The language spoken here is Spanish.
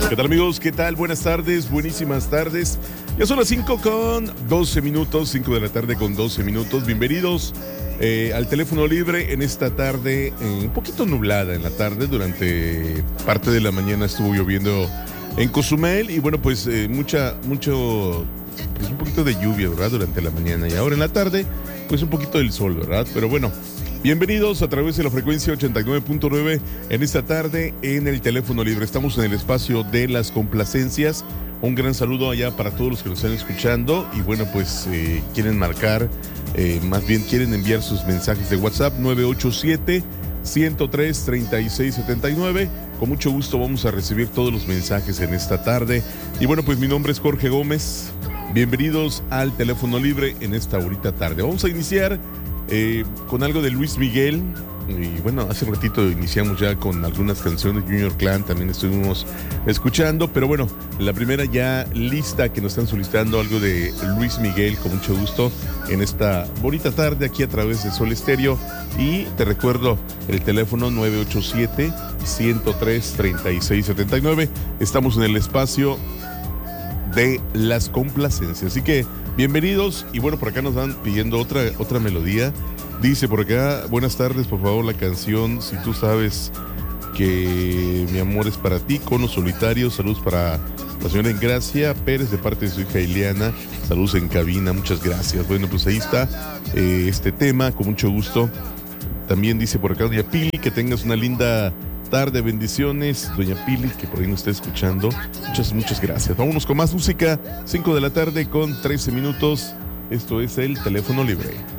¿Qué tal, amigos? ¿Qué tal? Buenas tardes, buenísimas tardes. Ya son las 5:12, 5 de la tarde con 12 minutos. Bienvenidos al teléfono libre en esta tarde, un poquito nublada en la tarde. Durante parte de la mañana estuvo lloviendo en Cozumel y bueno, pues un poquito de lluvia, ¿verdad? Durante la mañana y ahora en la tarde, pues un poquito del sol, ¿verdad? Pero bueno, bienvenidos a través de la frecuencia 89.9 en esta tarde en el teléfono libre. Estamos en el espacio de las complacencias. Un gran saludo allá para todos los que nos están escuchando y bueno, pues quieren marcar, más bien quieren enviar sus mensajes de WhatsApp 987-103-3679. Con mucho gusto vamos a recibir todos los mensajes en esta tarde. Y bueno, pues mi nombre es Jorge Gómez. Bienvenidos al teléfono libre en esta bonita tarde. Vamos a iniciar con algo de Luis Miguel. Y bueno, hace un ratito iniciamos ya con algunas canciones. Junior Clan también estuvimos escuchando. Pero bueno, la primera ya lista que nos están solicitando algo de Luis Miguel, con mucho gusto en esta bonita tarde aquí a través de Sol Estéreo. Y te recuerdo el teléfono 987-103-3679. Estamos en el espacio de las complacencias. Así que bienvenidos. Y bueno, por acá nos van pidiendo otra melodía. Dice por acá, buenas tardes, por favor, la canción Si tú sabes que mi amor es para ti, Cono Solitario. Saludos para la señora Engracia Pérez de parte de su hija Ileana. Saludos en cabina, muchas gracias. Bueno, pues ahí está este tema, con mucho gusto. También dice por acá doña Pili, que tengas una linda tarde, bendiciones. Doña Pili, que por ahí nos está escuchando. Muchas gracias. Vámonos con más música, 5 de la tarde con 13 minutos. Esto es el teléfono libre.